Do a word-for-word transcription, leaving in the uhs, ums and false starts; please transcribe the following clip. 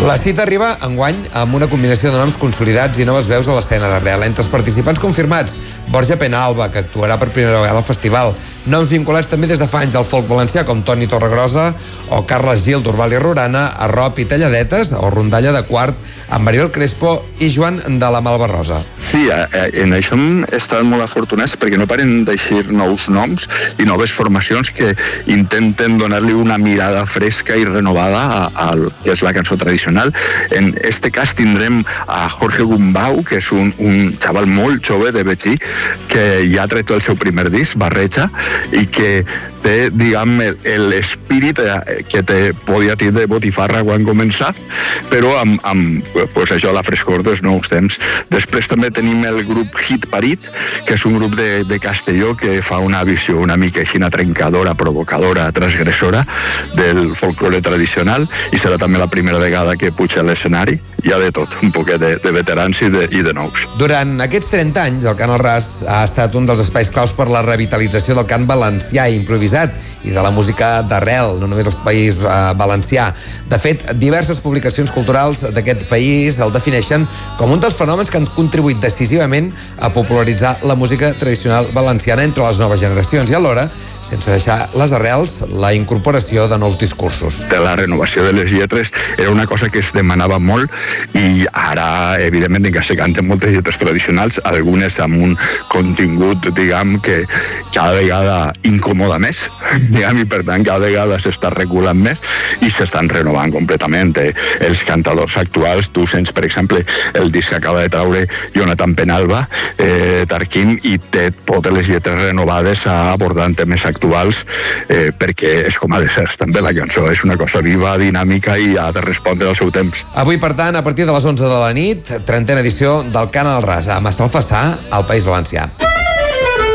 La cita arriba enguany amb una combinació de noms consolidats i noves veus a l'escena d'arrel. Entre els participants confirmats, Borja Penalba, que actuarà per primera vegada al festival, noms vinculats també des de fa anys al folk valencià, com Toni Torregrosa o Carles Gil d'Urbal i Rurana, Arrop i Talladetes, o Rondalla de Quart, amb Mariol Crespo i Joan de la Malvarrosa. Sí, en això hem estat molt afortunats perquè no paren d'eixir nous noms i noves formacions que intenten donar-li una mirada fresca i renovada al que és la cançó tradicional. En este cas tindrem a Jorge Gumbau, que és un, un xaval molt jove de Betxí, que ja ha tret el seu primer disc, Barreja, i que té, diguem, l'espírit que te podia tindre de Botifarra quan començà, però amb, amb pues això, la frescor dels nous temps. Després també tenim el grup Hit Parit, que és un grup de, de Castelló que fa una visió una mica així trencadora, provocadora, transgressora del folklore tradicional, i serà també la primera vegada que puja a l'escenari. Hi ha de tot, un poquet de, de veterans i de, i de nous. Durant aquests trenta anys, el cant al ras ha estat un dels espais claus per la revitalització del cant valencià i improvisat i de la música d'arrel, no només al país eh, valencià. De fet, diverses publicacions culturals d'aquest país el defineixen com un dels fenòmens que han contribuït decisivament a popularitzar la música tradicional valenciana entre les noves generacions i alhora, sense deixar les arrels, la incorporació de nous discursos. De la renovació de les lletres era una cosa que es demanava molt i ara, evidentment, que se canten moltes lletres tradicionals, algunes amb un contingut, diguem, que cada vegada incomoda més, diguem, i per tant cada vegada s'està regulant més i s'estan renovant completament. Els cantadors actuals, tu sents, per exemple, el disc que acaba de traure Jonathan Penalba, eh, Tarquim, i té totes les lletres renovades abordant temes actuals, eh, perquè és com ha de ser també la cançó, és una cosa viva, dinàmica i ha de respondre al seu temps. Avui, per tant, a partir de les onze de la nit, trentena edició del Cant al ras a Massalfassar, al País Valencià.